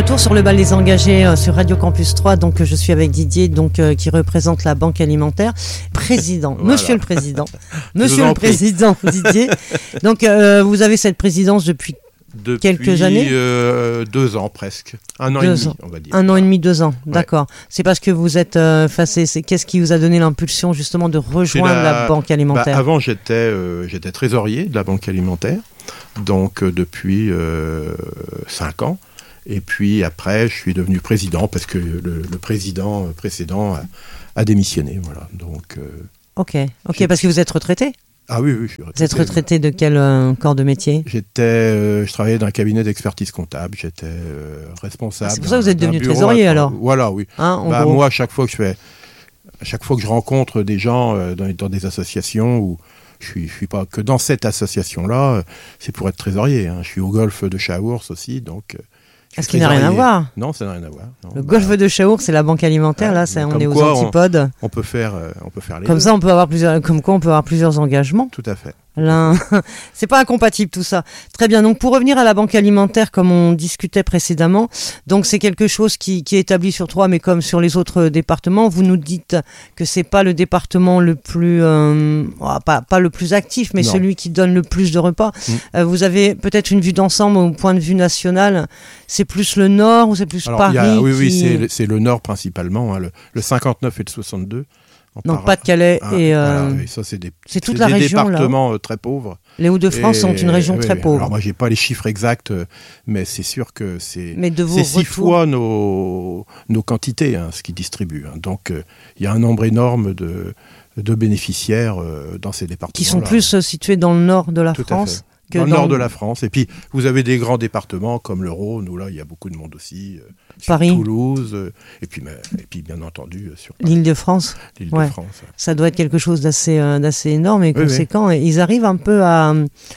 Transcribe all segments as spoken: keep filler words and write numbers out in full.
Retour sur le bal des engagés euh, sur Radio Campus trois. Donc euh, je suis avec Didier, donc euh, qui représente la Banque Alimentaire. Président, voilà. Monsieur le Président, Monsieur le Président Didier. Donc euh, vous avez cette présidence depuis, depuis quelques années. Euh, deux ans presque, un an deux et demi, ans. on va dire. Un an et demi, deux ans, ouais. D'accord. C'est parce que vous êtes euh, facé. C'est qu'est-ce qui vous a donné l'impulsion justement de rejoindre la... la Banque Alimentaire? Bah, Avant, j'étais euh, j'étais trésorier de la Banque Alimentaire, donc euh, depuis euh, cinq ans. Et puis après, je suis devenu président parce que le, le président précédent a, a démissionné. Voilà. Donc, euh, ok, ok, parce que vous êtes retraité. Ah oui, oui, je suis retraité. Vous êtes retraité de quel euh, corps de métier? J'étais, euh, je travaillais dans un cabinet d'expertise comptable. J'étais euh, responsable. Ah, c'est pour ça que vous êtes devenu trésorier à... alors. Voilà, oui. Hein, bah, moi, à chaque fois que je fais, à chaque fois que je rencontre des gens euh, dans, dans des associations où je suis, je suis pas que dans cette association-là, euh, c'est pour être trésorier. Hein. Je suis au golfe de Chaours aussi, donc. Euh, Est-ce qu'il n'a rien à voir? Non, ça n'a rien à voir. Non, le bah, golfe de Chaours, c'est la Banque Alimentaire. Ouais, là, c'est, on est aux antipodes. On, on peut faire, euh, on peut faire les Comme deux. ça, on peut avoir plusieurs. Comme quoi, on peut avoir plusieurs engagements. Tout à fait. L'un, c'est pas incompatible tout ça. Très bien. Donc, pour revenir à la Banque Alimentaire, comme on discutait précédemment, donc c'est quelque chose qui, qui est établi sur Troyes, mais comme sur les autres départements, vous nous dites que c'est pas le département le plus, euh, pas pas le plus actif, mais non. Celui qui donne le plus de repas. Mmh. Euh, vous avez peut-être une vue d'ensemble au point de vue national. C'est plus le Nord ou c'est plus Alors, Paris? Y a, oui, qui... oui, c'est le, c'est le Nord principalement. Hein, le, le cinquante-neuf et le soixante-deux. Donc Pas-de-Calais ah, et, euh, voilà, et ça c'est des, c'est toute c'est la des région, départements là. très pauvres. Les Hauts-de-France et, sont une région oui, très pauvre. Alors moi j'ai pas les chiffres exacts, mais c'est sûr que c'est, mais de vos c'est six retours... fois nos, nos quantités, hein, ce qu'ils distribuent. Hein. Donc il euh, y a un nombre énorme de, de bénéficiaires euh, dans ces départements. Qui sont plus euh, situés dans le nord de la Tout France. Que dans, dans le nord de la France. Et puis, vous avez des grands départements comme le Rhône, où là, il y a beaucoup de monde aussi. Euh, sur Paris. Toulouse. Euh, et, puis, mais, et puis, bien entendu, euh, sur Paris. L'Île-de-France. L'Île-de-France. Ouais. Ça doit être quelque chose d'assez, euh, d'assez énorme et oui, conséquent. Oui. Et ils arrivent un peu à,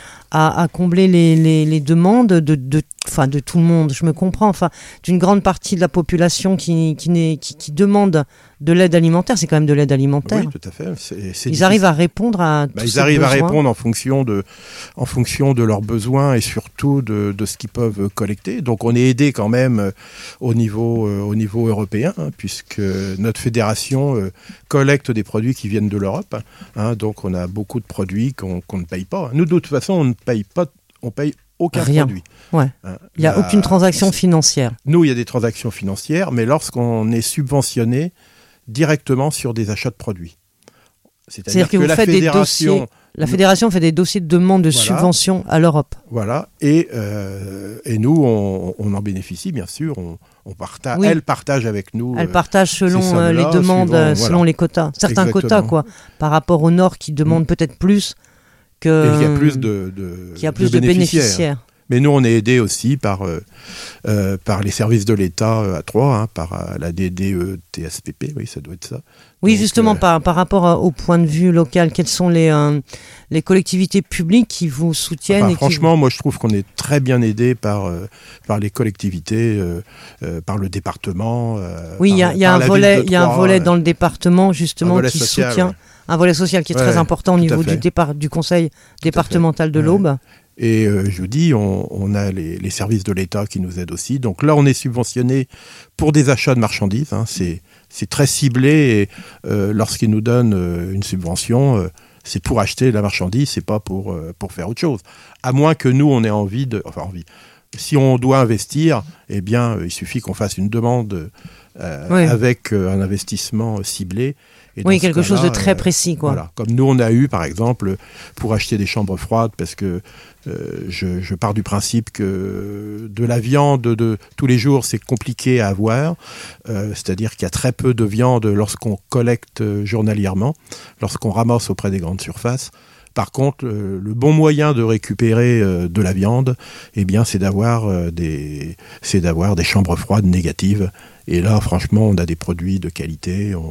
à, à combler les, les, les demandes de, de, enfin, de tout le monde. Je me comprends. Enfin, d'une grande partie de la population qui, qui, n'est, qui, qui demande de l'aide alimentaire. C'est quand même de l'aide alimentaire. Oui, tout à fait. C'est, c'est ils difficile. arrivent à répondre à bah, tous Ils arrivent besoins. à répondre en fonction de, en fonction de leurs besoins et surtout de, de ce qu'ils peuvent collecter. Donc, on est aidé quand même au niveau, euh, au niveau européen, hein, puisque notre fédération euh, collecte des produits qui viennent de l'Europe. Hein, donc, on a beaucoup de produits qu'on, qu'on ne paye pas. Nous, de toute façon, on ne paye pas, on paye aucun Rien. produit. Ouais. Hein, il n'y a la... aucune transaction financière. Nous, il y a des transactions financières, mais lorsqu'on est subventionné directement sur des achats de produits. C'est-à-dire, C'est-à-dire que, que vous la faites fédération... Des dossiers... La fédération fait des dossiers de demande de voilà. subvention à l'Europe. Voilà, et, euh, et nous, on, on en bénéficie, bien sûr. On, on partage, oui. Elle partage avec nous. Elle euh, partage selon euh, les demandes, suivant, selon voilà. les quotas. Certains Exactement. quotas, quoi, par rapport au Nord qui demandent mmh. peut-être plus que... Et il y a plus de, de, qu'il y a plus de de bénéficiaires. bénéficiaires. Mais nous, on est aidés aussi par, euh, euh, par les services de l'État euh, à Troyes, hein, par euh, la D D E T S P P, oui, ça doit être ça. Oui, Donc, justement, euh... par, par rapport à, au point de vue local, quelles sont les, euh, les collectivités publiques qui vous soutiennent enfin, et Franchement, qui... moi, je trouve qu'on est très bien aidés par, euh, par les collectivités, euh, euh, par le département. Euh, oui, il y a, y a un volet, il y a un volet euh, dans le département, justement, qui social, soutient... Ouais. Un volet social qui est ouais, très important au niveau du, départ, du conseil tout départemental de ouais. l'Aube. Et euh, je vous dis, on, on a les, les services de l'État qui nous aident aussi. Donc là, on est subventionné pour des achats de marchandises. Hein. C'est, c'est très ciblé. Et euh, lorsqu'ils nous donnent euh, une subvention, euh, c'est pour acheter la marchandise, c'est pas pour, euh, pour faire autre chose. À moins que nous, on ait envie de... Enfin, envie. Si on doit investir, eh bien, euh, il suffit qu'on fasse une demande euh, oui. avec euh, un investissement ciblé. Et oui, quelque chose de très précis, quoi. Voilà. Comme nous, on a eu, par exemple, pour acheter des chambres froides, parce que euh, je, je pars du principe que de la viande de tous les jours, c'est compliqué à avoir. Euh, c'est-à-dire qu'il y a très peu de viande lorsqu'on collecte journalièrement, lorsqu'on ramasse auprès des grandes surfaces. Par contre, euh, le bon moyen de récupérer euh, de la viande, eh bien, c'est d'avoir, euh, des, c'est d'avoir des chambres froides négatives. Et là, franchement, on a des produits de qualité. On,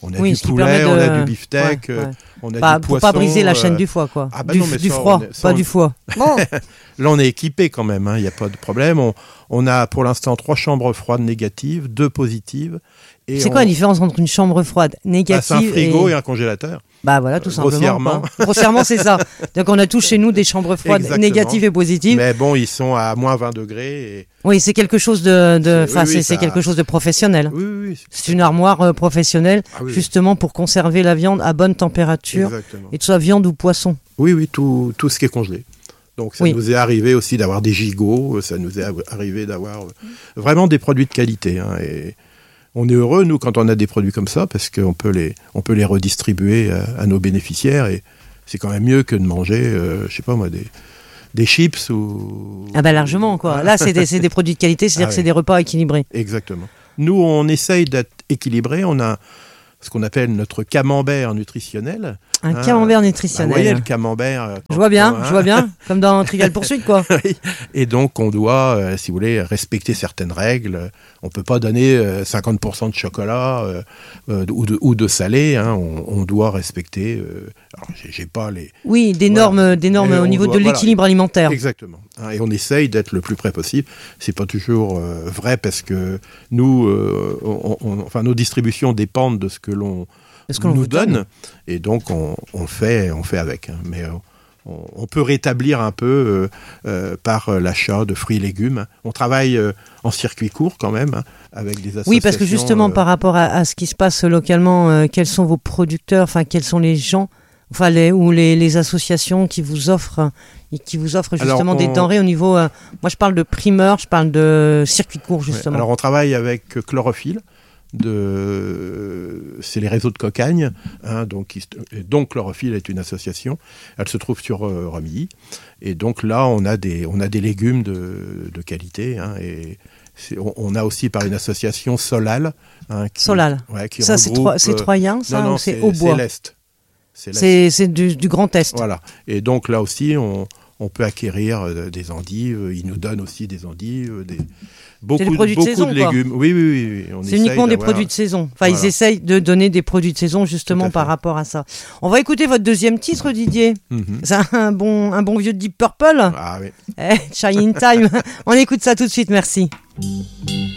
On a oui, du poulet, de... on a du beefsteak, ouais, ouais. on a pas, du pour poisson. Pour pas briser la chaîne euh... du foie, quoi. Ah bah du, non, mais du ça, froid, est, ça, pas on... du foie. Bon. Là, on est équipé quand même, il hein, n'y a pas de problème. On, on a pour l'instant trois chambres froides négatives, deux positives. Et c'est on... quoi la différence entre une chambre froide négative bah, c'est un frigo et... et un congélateur. Bah voilà, tout simplement. Grossièrement. Grossièrement, c'est ça. Donc on a tous chez nous des chambres froides Exactement. négatives et positives. Mais bon, ils sont à moins vingt degrés. Et... Oui, c'est quelque chose de, de... enfin, oui, oui, c'est, ça... c'est quelque chose de professionnel. Oui, oui, oui. C'est une armoire euh, professionnelle, ah, oui, justement oui. pour conserver la viande à bonne température. Exactement. Et que ce soit viande ou poisson. Oui, oui, tout, tout ce qui est congelé. Donc ça oui. nous est arrivé aussi d'avoir des gigots, ça nous est arrivé d'avoir vraiment des produits de qualité. Hein, et on est heureux, nous, quand on a des produits comme ça, parce qu'on peut les, on peut les redistribuer à, à nos bénéficiaires. Et c'est quand même mieux que de manger, euh, je sais pas moi, des, des chips ou... Ah bah largement, quoi. Là, c'est des, c'est des produits de qualité, c'est-à-dire ah, que c'est oui. des repas équilibrés. Exactement. Nous, on essaye d'être équilibrés. On a ce qu'on appelle notre camembert nutritionnel. Un hein, camembert nutritionnel. Bah, vous voyez le camembert. Je vois bien, hein. je vois bien, comme dans Trivial Pursuit, quoi. Oui. Et donc, on doit, euh, si vous voulez, respecter certaines règles. On ne peut pas donner euh, cinquante pour cent de chocolat euh, euh, ou, de, ou de salé. Hein. On, on doit respecter. Euh, alors, j'ai, j'ai pas les. Oui, des voilà. normes, des normes au niveau doit, de l'équilibre voilà. alimentaire. Exactement. Hein, et on essaye d'être le plus près possible. C'est pas toujours euh, vrai parce que nous, euh, on, on, enfin, nos distributions dépendent de ce que l'on. Ce que l'on nous donne, donne, et donc on, on, fait, on fait avec. Hein. Mais euh, on, on peut rétablir un peu euh, euh, par euh, l'achat de fruits et légumes. On travaille euh, en circuit court quand même, hein, avec des associations. Oui, parce que justement, euh... par rapport à, à ce qui se passe localement, euh, quels sont vos producteurs, enfin, quels sont les gens, enfin, les, ou les, les associations qui vous offrent, qui vous offrent justement alors, on... des denrées au niveau... Euh, moi, je parle de primeur, je parle de circuit court, justement. Ouais, alors, on travaille avec Chlorophylle. De, c'est les réseaux de Cocagne, hein, donc, donc Chlorophylle est une association, elle se trouve sur euh, Remilly, et donc là on a des, on a des légumes de, de qualité, hein, et c'est, on, on a aussi par une association Solal. Hein, qui, Solal, ouais, qui ça regroupe, c'est, c'est Troyen, ça, non, non, ou c'est, c'est au bois c'est l'Est. C'est, l'Est. c'est, c'est du, du Grand Est. Voilà, et donc là aussi on, on peut acquérir euh, des endives, ils nous donnent aussi des endives, des... Beaucoup, c'est des produits beaucoup de saison, de légumes. Quoi. Oui, oui, oui. oui. On c'est uniquement des produits de saison. Enfin, voilà. Ils essayent de donner des produits de saison justement par rapport à ça. On va écouter votre deuxième titre, Didier. Mm-hmm. C'est un bon, un bon vieux Deep Purple. Ah oui. Eh, Shy in Time. On écoute ça tout de suite, merci.